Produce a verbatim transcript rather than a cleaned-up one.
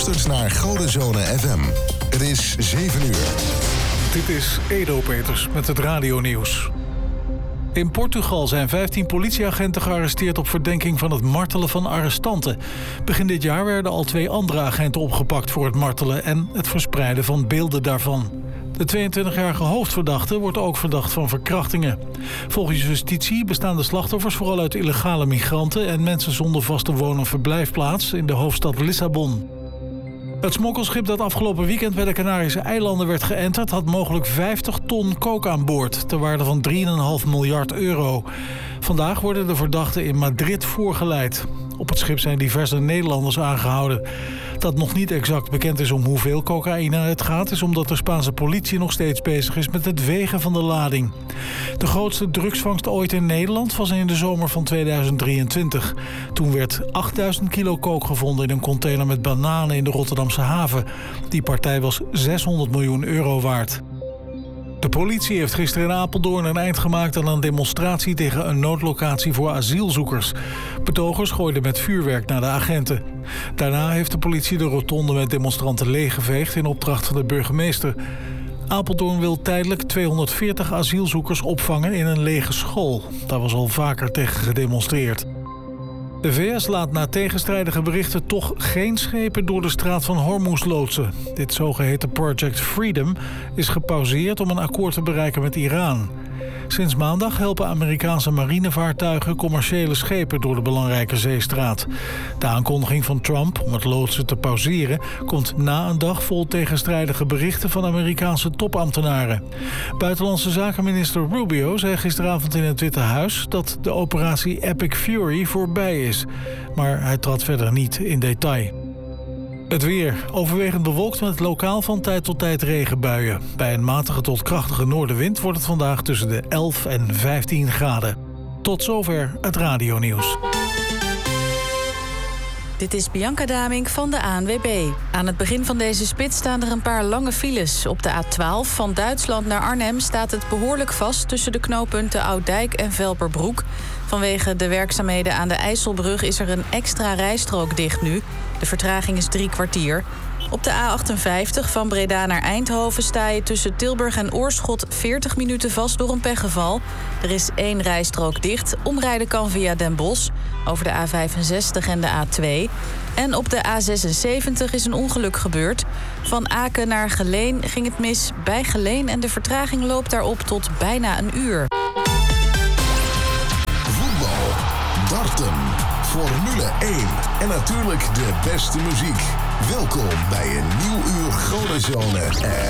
luistert naar Godenzone F M. Het is zeven uur. Dit is Edo Peters met het radionieuws. In Portugal zijn vijftien politieagenten gearresteerd op verdenking van het martelen van arrestanten. Begin dit jaar werden al twee andere agenten opgepakt voor het martelen en het verspreiden van beelden daarvan. De tweeëntwintigjarige hoofdverdachte wordt ook verdacht van verkrachtingen. Volgens justitie bestaan de slachtoffers vooral uit illegale migranten en mensen zonder vaste woon- of verblijfplaats in de hoofdstad Lissabon. Het smokkelschip dat afgelopen weekend bij de Canarische eilanden werd geënterd had mogelijk vijftig ton coke aan boord, ter waarde van drie komma vijf miljard euro. Vandaag worden de verdachten in Madrid voorgeleid. Op het schip zijn diverse Nederlanders aangehouden. Dat nog niet exact bekend is om hoeveel cocaïne het gaat, is omdat de Spaanse politie nog steeds bezig is met het wegen van de lading. De grootste drugsvangst ooit in Nederland was in de zomer van tweeduizend drieëntwintig. Toen werd achtduizend kilo coke gevonden in een container met bananen in de Rotterdamse haven. Die partij was zeshonderd miljoen euro waard. De politie heeft gisteren in Apeldoorn een eind gemaakt aan een demonstratie tegen een noodlocatie voor asielzoekers. Betogers gooiden met vuurwerk naar de agenten. Daarna heeft de politie de rotonde met demonstranten leeggeveegd in opdracht van de burgemeester. Apeldoorn wil tijdelijk tweehonderdveertig asielzoekers opvangen in een lege school. Daar was al vaker tegen gedemonstreerd. De V S laat na tegenstrijdige berichten toch geen schepen door de straat van Hormuz loodsen. Dit zogeheten Project Freedom is gepauzeerd om een akkoord te bereiken met Iran. Sinds maandag helpen Amerikaanse marinevaartuigen commerciële schepen door de belangrijke zeestraat. De aankondiging van Trump om het loodsen te pauzeren komt na een dag vol tegenstrijdige berichten van Amerikaanse topambtenaren. Buitenlandse zakenminister Rubio zei gisteravond in het Witte Huis dat de operatie Epic Fury voorbij is. Maar hij trad verder niet in detail. Het weer. Overwegend bewolkt met lokaal van tijd tot tijd regenbuien. Bij een matige tot krachtige noordenwind wordt het vandaag tussen de elf en vijftien graden. Tot zover het radionieuws. Dit is Bianca Damink van de A N W B. Aan het begin van deze spits staan er een paar lange files. Op de A twaalf van Duitsland naar Arnhem staat het behoorlijk vast tussen de knooppunten Oud-Dijk en Velperbroek. Vanwege de werkzaamheden aan de IJsselbrug is er een extra rijstrook dicht nu. De vertraging is drie kwartier. Op de A achtenvijftig van Breda naar Eindhoven sta je tussen Tilburg en Oorschot veertig minuten vast door een pechgeval. Er is één rijstrook dicht. Omrijden kan via Den Bosch over de A vijfenzestig en de A twee. En op de A zesenzeventig is een ongeluk gebeurd. Van Aken naar Geleen ging het mis bij Geleen en de vertraging loopt daarop tot bijna een uur. Voetbal, darten, Formule één en natuurlijk de beste muziek. Welkom bij een nieuw uur Godenzone.